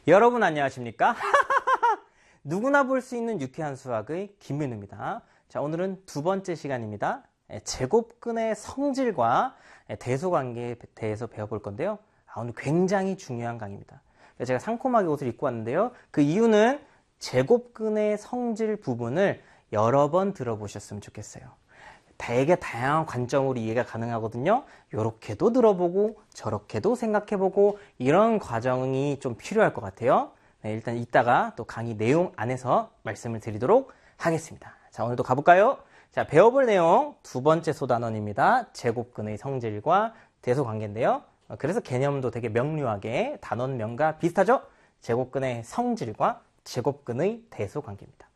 여러분 안녕하십니까? 누구나 볼 수 있는 유쾌한 수학의 김민우입니다. 자, 오늘은 두 번째 시간입니다. 제곱근의 성질과 대소관계에 대해서 배워볼 건데요. 오늘 굉장히 중요한 강의입니다. 제가 상콤하게 옷을 입고 왔는데요. 그 이유는 제곱근의 성질 부분을 여러 번 들어보셨으면 좋겠어요. 되게 다양한 관점으로 이해가 가능하거든요. 이렇게도 들어보고 저렇게도 생각해보고 이런 과정이 좀 필요할 것 같아요. 네, 일단 이따가 또 강의 내용 안에서 말씀을 드리도록 하겠습니다. 자, 오늘도 가볼까요? 자, 배워볼 내용 두 번째 소단원입니다. 제곱근의 성질과 대소관계인데요. 그래서 개념도 되게 명료하게 단원명과 비슷하죠? 제곱근의 성질과 제곱근의 대소관계입니다.